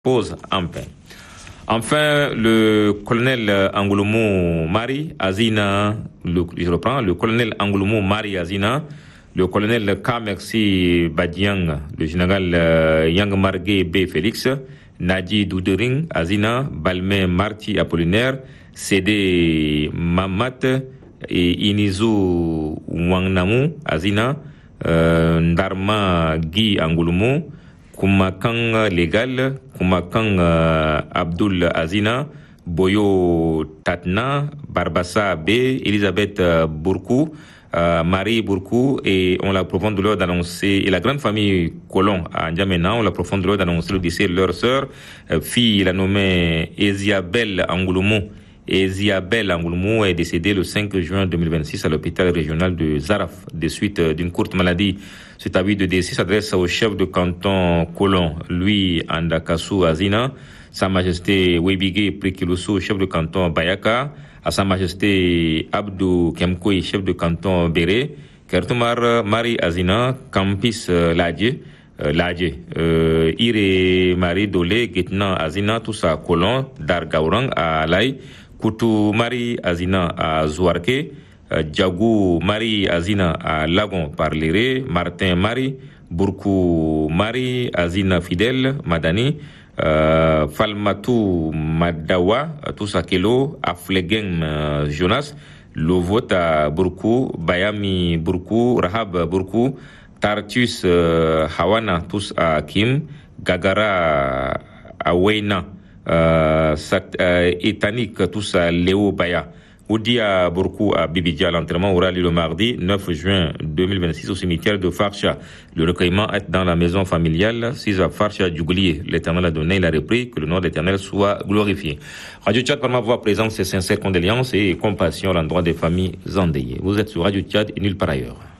pose en paix. Enfin, le colonel Angoulumou Mari Azina, le colonel Angoulumou Mari Azina, le colonel Kamersi Badiang, le général Yang Margué B. Félix, Nadi Doudering Azina, Balmain Marti Apollinaire, Sédé Mamat et Inizu Wangnamu Azina, Ndarma Guy Angoulumou, Koumakang Légal, Koumakang Abdul Azina, Boyo Tatna, Barbassa B, Elisabeth Bourkou, Marie Bourkou, et on la profonde douleur d'annoncer, et la grande famille Colomb à N'Djamena, on la profonde douleur d'annoncer le décès de leur sœur, fille, la nommée Eziabel Angoulumou. Eziabel Angoulumou est décédée le 5 juin 2026 à l'hôpital régional de Zaraf, des suites d'une courte maladie. Cet avis de décès s'adresse au chef de canton Colomb, Louis Andakassou Azina, Sa Majesté Webigé Prikilusu, chef de canton Bayaka, à Sa Majesté Abdou Kemkoui, chef de canton Béré, Kertumar Marie Azina, Campis Ladje, Ire Marie Dolé, Guetnan Azina, tous à Colomb, Dar Gaurang à Alaï, Koutou Marie Azina à Zouarke, Djagou Marie Azina à Lagon Parléré, Martin Marie, Bourkou Marie Azina Fidèle, Madani, Falmatou Madawa, tous à Kelo, Aflegeng Jonas, Lovota Bourkou, Bayami Bourkou, Rahab Bourkou, Tartus Hawana, tous à Kim, Gagara Awena, Etanik, tous à Léo Baya. Oudia Bourkou à Bibidja. L'enterrement aura lieu le mardi 9 juin 2026 au cimetière de Farsha. Le recueillement est dans la maison familiale 6 à Farsha Djouglier. L'Éternel a donné, il a repris, que le nom de l'Éternel soit glorifié. Radio Tchad, par ma voix présente, ses sincères condoléances et compassion à l'endroit des familles endeuillées. Vous êtes sur Radio Tchad et nulle part ailleurs.